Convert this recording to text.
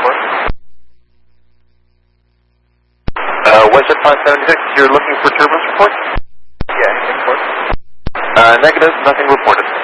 report. Westjet 576, you're looking for turbulence report? Yeah, anything report? Negative, nothing reported.